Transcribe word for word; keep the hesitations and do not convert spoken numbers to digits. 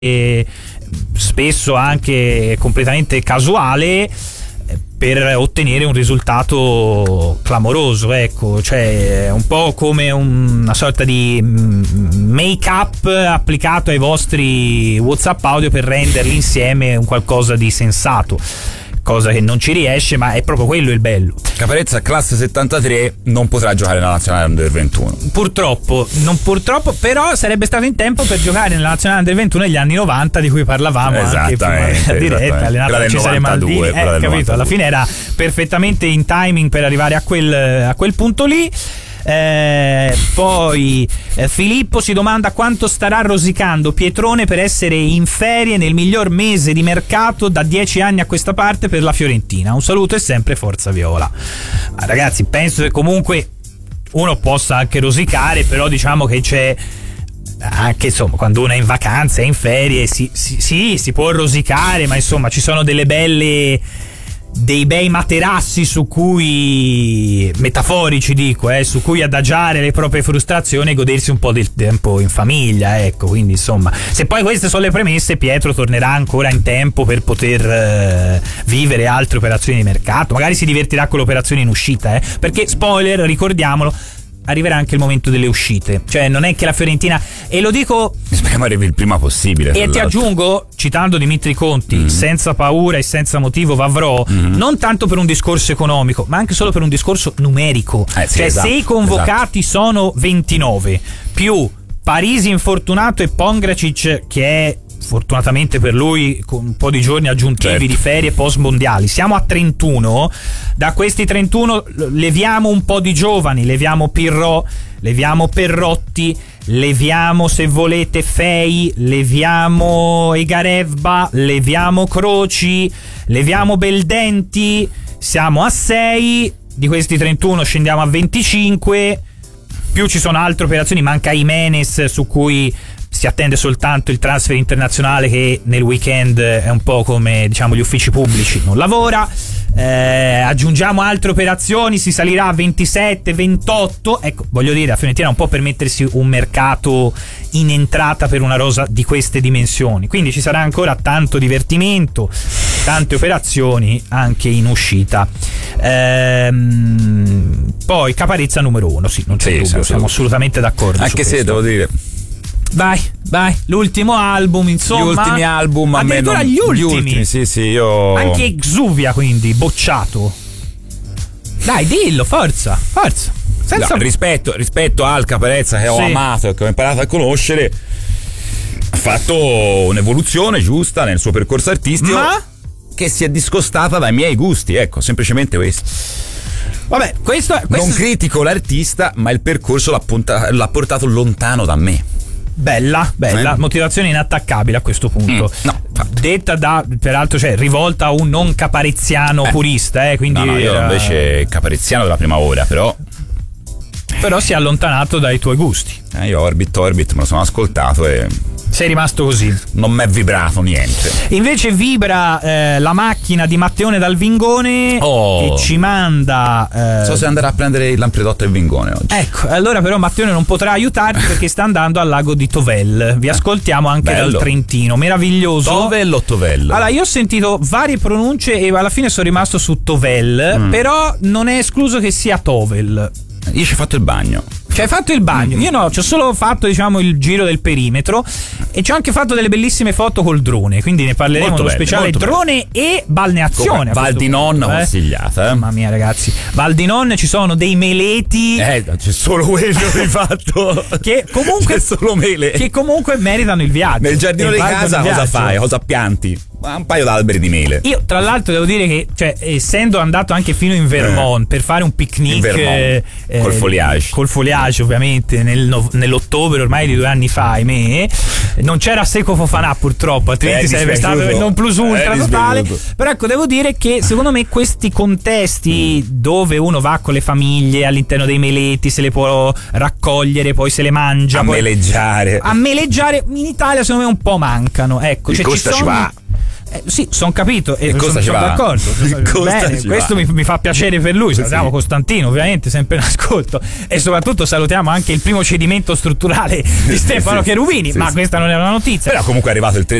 e spesso anche completamente casuale, per ottenere un risultato clamoroso, ecco, cioè un po' come una sorta di make-up applicato ai vostri WhatsApp audio per renderli insieme un qualcosa di sensato, cosa che non ci riesce, ma è proprio quello il bello. Caparezza, classe settantatré, non potrà giocare nella nazionale under ventuno. Purtroppo, non purtroppo, però sarebbe stato in tempo per giocare nella nazionale under ventuno negli anni novanta, di cui parlavamo anche prima diretta, allenato da Cesare Maldini, eh, capito? novantadue. Alla fine era perfettamente in timing per arrivare a quel, a quel punto lì. Eh, poi eh, Filippo si domanda quanto starà rosicando Pietrone per essere in ferie nel miglior mese di mercato da dieci anni a questa parte per la Fiorentina. Un saluto e sempre forza Viola. Ma ragazzi, penso che comunque uno possa anche rosicare, però diciamo che c'è anche, insomma, quando uno è in vacanza, è in ferie, sì, sì, sì, si può rosicare, ma insomma ci sono delle belle, dei bei materassi su cui, metaforici dico, eh, su cui adagiare le proprie frustrazioni e godersi un po' del tempo in famiglia, ecco. Quindi insomma, se poi queste sono le premesse, Pietro tornerà ancora in tempo per poter eh, vivere altre operazioni di mercato, magari si divertirà con le operazioni in uscita, eh, perché spoiler, ricordiamolo, arriverà anche il momento delle uscite, cioè non è che la Fiorentina, e lo dico, speriamo arrivi il prima possibile, e ti aggiungo, citando Dimitri Conti, mm-hmm. senza paura e senza motivo Vavrò, mm-hmm. non tanto per un discorso economico, ma anche solo per un discorso numerico, eh, sì, cioè esatto, se i convocati esatto. sono ventinove più Parisi infortunato e Pongracic che è fortunatamente per lui con un po' di giorni aggiuntivi, certo, di ferie post mondiali, siamo a trentuno. Da questi trentuno leviamo un po' di giovani, leviamo Pirro, leviamo Perrotti, leviamo se volete Fei, leviamo Egarevba, leviamo Croci, leviamo Beldenti, siamo a sei. Di questi trentuno scendiamo a venticinque, più ci sono altre operazioni, manca Jimenez su cui si attende soltanto il transfer internazionale, che nel weekend è un po' come, diciamo, gli uffici pubblici, non lavora. Eh, aggiungiamo altre operazioni, si salirà a ventisette ventotto. Ecco, voglio dire, la Fiorentina non può permettersi un mercato in entrata per una rosa di queste dimensioni, quindi ci sarà ancora tanto divertimento, tante operazioni anche in uscita. Ehm, poi Caparezza numero uno, sì, non c'è sì, dubbio, siamo, siamo assolutamente d'accordo, anche se devo dire, vai, vai, l'ultimo album, insomma. Gli ultimi album, a me non, gli ultimi. Gli ultimi, sì, sì, io. Anche Exuvia, quindi, bocciato. Dai, dillo, forza, forza. Senza... No, rispetto, rispetto al Caparezza che ho sì. amato e che ho imparato a conoscere, ha fatto un'evoluzione giusta nel suo percorso artistico, ma che si è discostata dai miei gusti, ecco, semplicemente questo. Vabbè, questo, questo... non critico l'artista, ma il percorso l'ha, punta... l'ha portato lontano da me. Bella, bella, eh? motivazione inattaccabile a questo punto. Mm, no, detta da, peraltro, cioè rivolta a un non capareziano eh. purista, eh, quindi no, no, io era... invece capareziano della prima ora, però però si è allontanato dai tuoi gusti. Eh, io Orbit Orbit me lo sono ascoltato e sei rimasto così. Non mi è vibrato niente. Invece vibra eh, la macchina di Matteone dal Vingone, oh. che ci manda eh... so se andrà a prendere il lampredotto del Vingone oggi. Ecco, allora però Matteone non potrà aiutarti perché sta andando al lago di Tovel. Vi ascoltiamo anche Bello. Dal Trentino, meraviglioso. Tovel o Tovel? Allora, io ho sentito varie pronunce e alla fine sono rimasto su Tovel, mm. però non è escluso che sia Tovel. Io ci ho fatto il bagno. Ci hai fatto il bagno? Io no, ci ho solo fatto, diciamo, il giro del perimetro e ci ho anche fatto delle bellissime foto col drone, quindi ne parleremo molto nello speciale bello, drone bello. E balneazione. Val di Non punto, consigliata, eh? Mamma mia, ragazzi, Val di Non ci sono dei meleti. Eh, c'è solo quello di fatto. Che comunque c'è solo mele. Che comunque meritano il viaggio. Nel giardino di casa cosa fai? Cosa pianti? Un paio d'alberi di mele. Io tra l'altro devo dire che, cioè, essendo andato anche fino in Vermont eh. per fare un picnic eh, col foliage col foliage ovviamente nel, nell'ottobre ormai di due anni fa, ahimè, non c'era Seco Fofanà purtroppo, altrimenti sarebbe stato il non plus ultra totale. Però ecco, devo dire che secondo me questi contesti mm. dove uno va con le famiglie all'interno dei meleti, se le può raccogliere, poi se le mangia, a poi meleggiare a meleggiare in Italia secondo me un po' mancano, ecco, il cioè, Costa ci sono... ci va. Eh, sì, sono capito e sono son d'accordo. Bene, questo mi, mi fa piacere per lui. Salutiamo sì. Costantino, ovviamente, sempre in ascolto. E soprattutto salutiamo anche il primo cedimento strutturale di Stefano sì, Cherubini. Sì, ma sì. Questa non è una notizia. Però comunque è arrivato il